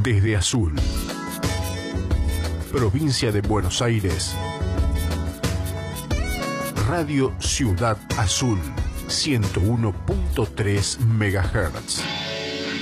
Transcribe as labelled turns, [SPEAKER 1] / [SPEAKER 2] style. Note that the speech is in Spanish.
[SPEAKER 1] desde Azul, provincia de Buenos Aires, Radio Ciudad Azul, 101.3 MHz.